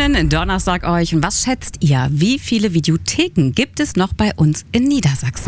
schönen Donnerstag euch. Und was schätzt ihr? Wie viele Videotheken gibt es noch bei uns in Niedersachsen?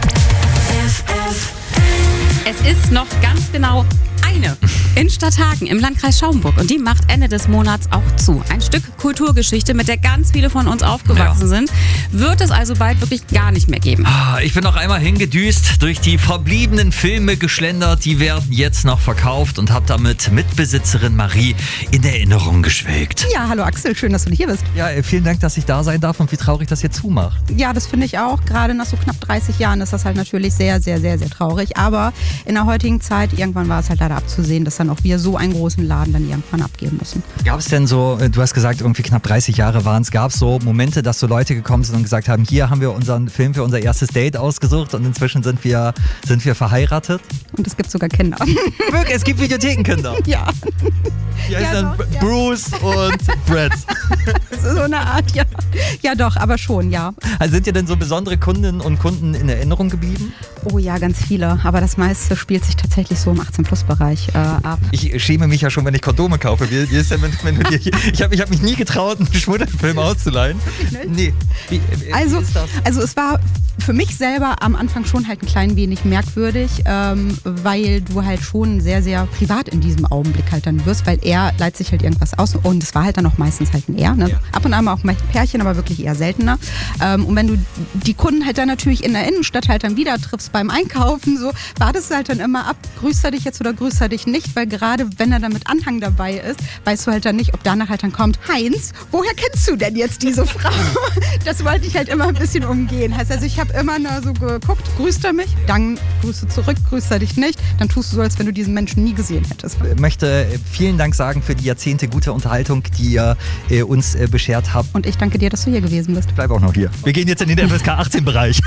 Es ist noch ganz genau eine in Stadthagen im Landkreis Schaumburg und die macht Ende des Monats auch zu. Ein Stück Kulturgeschichte, mit der ganz viele von uns aufgewachsen sind, wird es also bald wirklich gar nicht mehr geben. Ich bin noch einmal hingedüst, durch die verbliebenen Filme geschlendert, die werden jetzt noch verkauft und habe damit Mitbesitzerin Marie in Erinnerung geschwelgt. Ja, hallo Axel, schön, dass du hier bist. Ja, vielen Dank, dass ich da sein darf und wie traurig das hier zumacht. Ja, das finde ich auch. Gerade nach so knapp 30 Jahren ist das halt natürlich sehr, sehr, sehr, sehr traurig. Aber in der heutigen Zeit, irgendwann war es halt leider abzusehen, dass dann auch wir so einen großen Laden dann irgendwann abgeben müssen. Gab es denn so, du hast gesagt, irgendwie knapp 30 Jahre waren es, gab es so Momente, dass so Leute gekommen sind und gesagt haben, hier haben wir unseren Film für unser erstes Date ausgesucht und inzwischen sind wir verheiratet? Und es gibt sogar Kinder. Wirklich, es gibt Videothekenkinder? Ja. Die heißen Ja, dann doch, ja. Bruce und Brett. Das ist so eine Art, ja. Ja doch, aber schon, ja. Also sind dir denn so besondere Kundinnen und Kunden in Erinnerung geblieben? Oh ja, ganz viele. Aber das meiste spielt sich tatsächlich so im 18-Plus-Bereich ab. Ich schäme mich ja schon, wenn ich Kondome kaufe. Wie ist denn, wenn du dir, ich hab mich nie getraut, einen Schmuddelfilm auszuleihen. Nee. Wie Also ist das? es war für mich selber am Anfang schon halt ein klein wenig merkwürdig, weil du halt schon sehr, sehr privat in diesem Augenblick halt dann wirst, weil er leiht sich halt irgendwas aus und es war halt dann auch meistens halt ein Er. Ne? Ja. Ab und an mal auch mal ein Pärchen, aber wirklich eher seltener. Und wenn du die Kunden halt dann natürlich in der Innenstadt halt dann wieder triffst beim Einkaufen, so wartest du halt dann immer ab, grüßt er dich jetzt oder grüßt er dich nicht, weil gerade wenn er dann mit Anhang dabei ist, weißt du halt dann nicht, ob danach halt dann kommt, Heinz, woher kennst du denn jetzt diese Frau? Das wollte ich halt immer ein bisschen umgehen. Heißt also, ich habe immer nur so geguckt, grüßt er mich, dann grüßt du zurück, grüßt er dich nicht, dann tust du so, als wenn du diesen Menschen nie gesehen hättest. Ich möchte vielen Dank sagen für die Jahrzehnte gute Unterhaltung, die ihr uns beschert habt. Und ich danke dir, dass du hier gewesen bist. Ich bleibe auch noch hier. Wir gehen jetzt in den FSK 18-Bereich.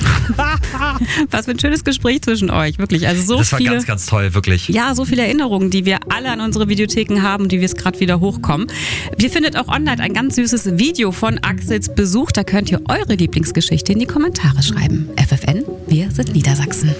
Was für ein schönes Gespräch zwischen euch, wirklich. Also so Das war viele, ganz, ganz toll, wirklich. ja, so viele Erinnerungen, die wir alle an unsere Videotheken haben, die wir es gerade wieder hochkommen. Ihr findet auch online ein ganz süßes Video von Axels Besuch. Da könnt ihr eure Lieblingsgeschichte in die Kommentare schreiben. FFN, wir sind Niedersachsen.